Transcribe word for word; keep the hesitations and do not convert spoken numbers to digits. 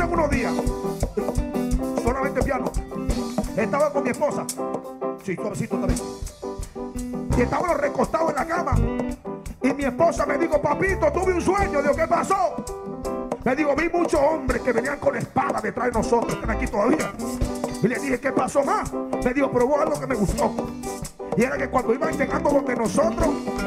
hace unos días, solamente piano, estaba con mi esposa. Sí, suavecito también. Y estábamos recostados en la cama. Y mi esposa me dijo, papito, tuve un sueño. Digo, ¿qué pasó? Me digo, vi muchos hombres que venían con espadas detrás de nosotros, están aquí todavía. Y le dije, ¿qué pasó más? Me dijo, pero hubo algo que me gustó. Y era que cuando iban llegando donde nosotros,